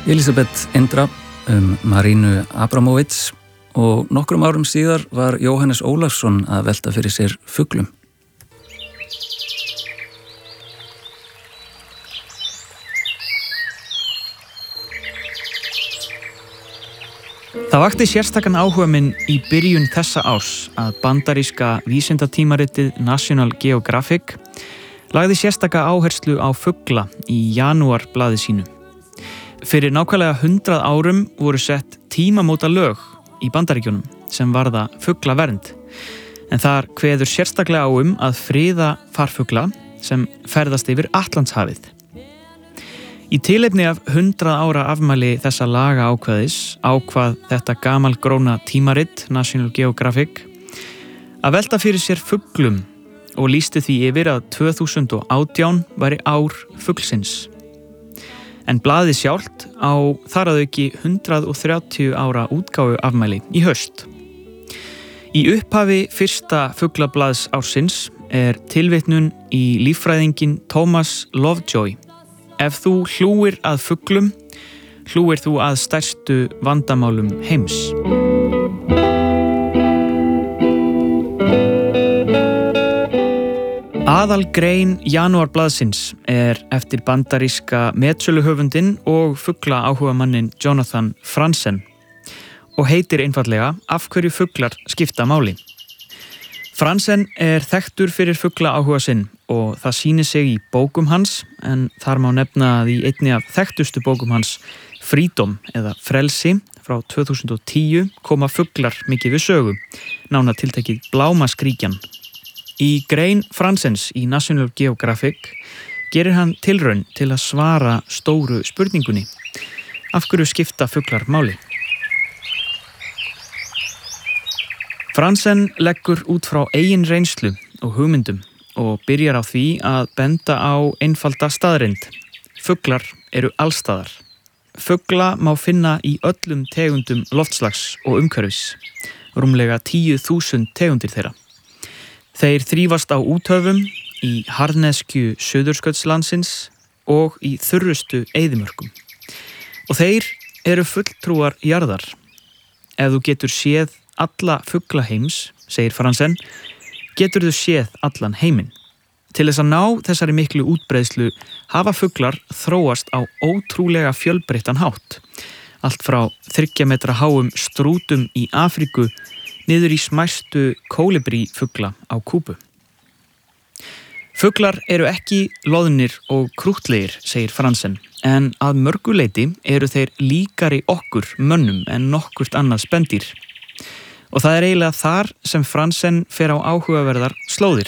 Elisabeth Indra Marínu Abramovits og nokkrum árum síðar var Jóhannes Ólafsson að velta fyrir sér fuglum. Það vakti sérstakan áhuga minn í byrjun þessa árs að bandaríska vísindatímaritið National Geographic lagði sérstaka áherslu á fugla í janúarblaði sínu. Fyrir nákvæmlega 100 árum voru sett tímamóta lög í Bandaríkjunum sem varða fuglavernd, en þar kveður sérstaklega á að friða farfugla sem ferðast yfir Atlantshafið. Í tilefni af 100 ára afmæli þessa laga ákvæðis ákvað þetta gamalgróna tímarit National Geographic að velta fyrir sér fuglum og lýsti því yfir að 2018 væri ár fuglsins. En blaðið sjálft á þar að auki 130 ára útgáfu afmæli í haust. Í upphafi fyrsta fuglablaðs ársins er tilvitnun í líffræðinginn Thomas Lovejoy. Ef þú hlúir að fuglum, hlúir þú að stærstu vandamálum heims. Aðalgrein janúarblaðsins er eftir bandaríska metsöluhöfundinn og fuglaáhugamannin Jonathan Franzen og heitir einfaldlega Af hverju fuglar skipta máli. Franzen er þekktur fyrir fuglaáhuga sinn og það sýnir sig í bókum hans, en þar má nefna að í einni af þekktustu bókum hans, Freedom eða Frelsi frá 2010, koma fuglar mikið við sögu, nánar tiltekið blámaskríkjan. Í grein Franzens í National Geographic gerir hann tilraun til að svara stóru spurningunni: af hverju skipta fuglar máli? Franzen leggur út frá eigin reynslu og hugmyndum og byrjar á því að benda á einfalda staðreynd. Fuglar eru allstaðar. Fugla má finna í öllum tegundum loftslags og umhverfis, rúmlega 10.000 tegundir þeirra. Þeir þrífast á úthöfum, í harðneskju Suðurskautslandsins og í þurrustu eyðimörkum. Og þeir eru fulltrúar jarðar. Ef þú getur séð alla fugla heims, segir Franzen, getur þú séð allan heiminn. Til þess að ná þessari miklu útbreiðslu hafa fuglar þróast á ótrúlega fjölbreyttan hátt. Allt frá 3 metra háum strútum í Afríku niður í smæstu kólibrífugla á Kúbu. Fuglar eru ekki loðnir og krúttlegir, segir Franzen, en að mörgu leyti eru þeir líkari okkur mönnum en nokkurt annað spendýr. Og það er eiginlega þar sem Franzen fer á áhugaverðar slóðir.